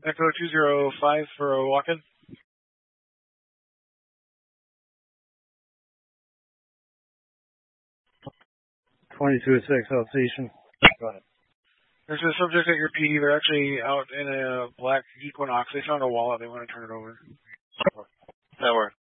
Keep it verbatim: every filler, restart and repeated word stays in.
Echo two zero five for a walk-in. twenty-two oh six, Alsatian. Go ahead. There's a subject at your P. They're actually out in a black Equinox. They found a wallet. They want to turn it over. That works.